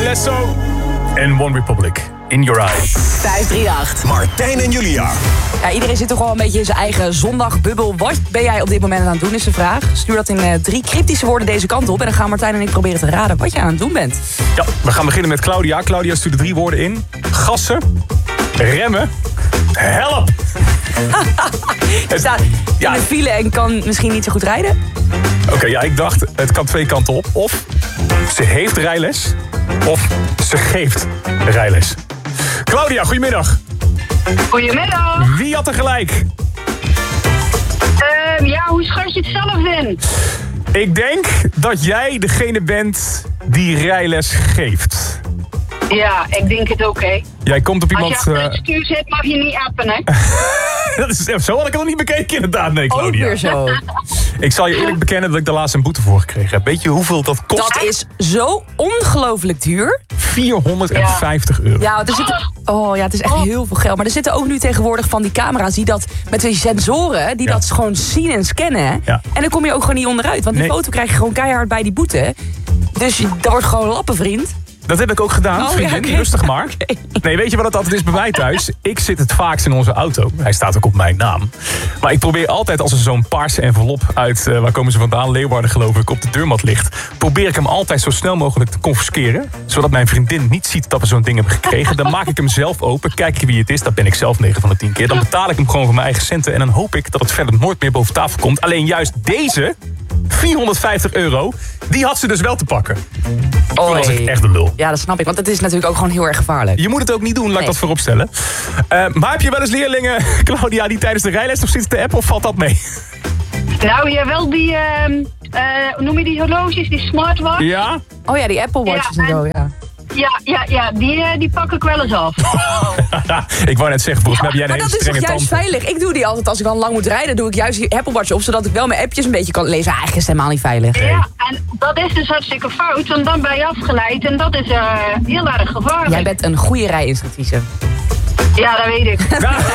Alesso en One Republic. In Your Eyes. 538. Martijn en Julia. Ja, iedereen zit toch wel een beetje in zijn eigen zondagbubbel. Wat ben jij op dit moment aan het doen, is de vraag. Stuur dat in 3 cryptische woorden deze kant op. En dan gaan Martijn en ik proberen te raden wat je aan het doen bent. Ja, we gaan beginnen met Claudia. Claudia stuurde 3 woorden in. Gassen, remmen, help. Je staat in de file en kan misschien niet zo goed rijden. Oké, ja, ik dacht, het kan 2 kanten op. Of ze heeft rijles, of ze geeft rijles. Claudia, goedemiddag. Goedemiddag. Wie had er gelijk? Hoe schat je het zelf in? Ik denk dat jij degene bent die rijles geeft. Ja, ik denk het ook, hè. Jij komt op iemand... Als je achter het stuur zit, mag je niet appen, hè. Dat is, zo had ik het nog niet bekeken inderdaad, nee, Ook Claudia. weer zo. Ik zal je eerlijk bekennen dat ik daar laatst een boete voor gekregen heb. Weet je hoeveel dat kost? Dat is zo ongelooflijk duur. €450. Ja, het is echt heel veel geld. Maar er zitten ook nu tegenwoordig van die camera's die dat met die sensoren, die dat gewoon zien en scannen. Ja. En dan kom je ook gewoon niet onderuit. Want die foto krijg je gewoon keihard bij die boete. Dus dat wordt gewoon lappen, vriend. Dat heb ik ook gedaan, vriendin. Ja, okay. Rustig maar. Okay. Nee, weet je wat het altijd is bij mij thuis? Ik zit het vaakst in onze auto. Hij staat ook op mijn naam. Maar ik probeer altijd, als er zo'n paarse envelop uit... waar komen ze vandaan? Leeuwarden, geloof ik, op de deurmat ligt... probeer ik hem altijd zo snel mogelijk te confisceren. Zodat mijn vriendin niet ziet dat we zo'n ding hebben gekregen. Dan maak ik hem zelf open, kijk wie het is. Dat ben ik zelf 9 van de 10 keer. Dan betaal ik hem gewoon van mijn eigen centen. En dan hoop ik dat het verder nooit meer boven tafel komt. Alleen juist deze... €450, die had ze dus wel te pakken. Toen was ik echt een lul. Ja, dat snap ik, want het is natuurlijk ook gewoon heel erg gevaarlijk. Je moet het ook niet doen, laat ik dat voorop stellen. Maar heb je wel eens leerlingen, Claudia, die tijdens de rijles nog zitten te appen, of valt dat mee? Nou, wel die, noem je die horloges, die smartwatch? Ja? Oh ja, die Apple Watches Ja, en zo, ja. Ja, die pak ik wel eens af. Ik wou net zeggen, volgens mij heb jij een Maar hele dat is strenge toch juist tante. veilig? Ik doe die altijd als ik dan lang moet rijden, doe ik juist die Apple Watch op, zodat ik wel mijn appjes een beetje kan lezen. Eigenlijk is het helemaal niet veilig. Ja, en dat is dus hartstikke fout, want dan ben je afgeleid en dat is heel erg gevaarlijk. Jij bent een goede rijinstructrice. Ja, dat weet ik.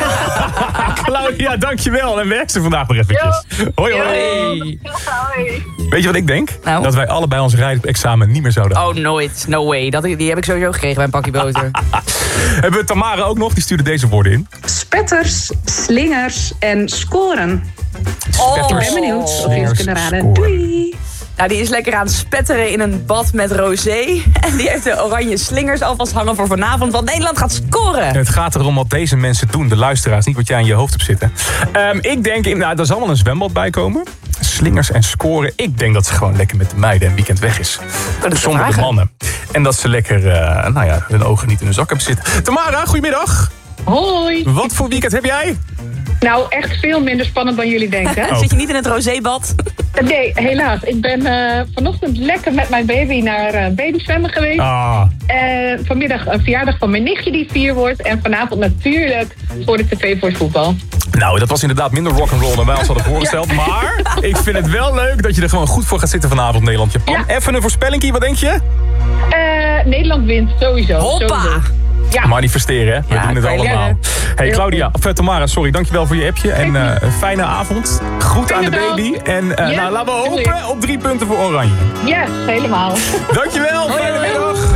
Claudia, dankjewel. En werk ze vandaag nog eventjes. Hoi, hoi. Hoi. Weet je wat ik denk? Nou? Dat wij allebei ons rijexamen niet meer zouden halen. Oh, nooit. No way. Die heb ik sowieso gekregen bij een pakje boter. Hebben we Tamara ook nog? Die stuurde deze woorden in. Spetters, slingers en scoren. Spetters, Ik ben benieuwd of jullie het slingers, kunnen raden. scoren. Doei! Nou, die is lekker aan het spetteren in een bad met rosé. En die heeft de oranje slingers alvast hangen voor vanavond, want Nederland gaat scoren. Het gaat erom wat deze mensen doen, de luisteraars, niet wat jij in je hoofd hebt zitten. Ik denk, er zal wel een zwembad bij komen. Slingers en scoren. Ik denk dat ze gewoon lekker met de meiden een weekend weg is. Zonder de mannen. En dat ze lekker, hun ogen niet in hun zak hebben zitten. Tamara, goedemiddag. Hoi! Wat voor weekend heb jij? Nou, echt veel minder spannend dan jullie denken. Zit je niet in het rozébad? Nee, helaas. Ik ben vanochtend lekker met mijn baby naar babyzwemmen geweest. Ah. Vanmiddag een verjaardag van mijn nichtje die 4 wordt. En vanavond natuurlijk voor de tv voor het voetbal. Nou, dat was inderdaad minder rock'n'roll dan wij ons hadden voorgesteld. Ja. Maar ik vind het wel leuk dat je er gewoon goed voor gaat zitten vanavond, Nederland-Japan. Ja. Even een voorspellingkie, wat denk je? Nederland wint, sowieso. Hoppa! Sowieso. Ja. Manifesteren, hè? We doen het allemaal. Hey Claudia, Tamara, sorry, dankjewel voor je appje. En een fijne avond. Groet aan de baby. En laten we hopen op 3 punten voor Oranje. Yes, helemaal. Dankjewel, fijne middag.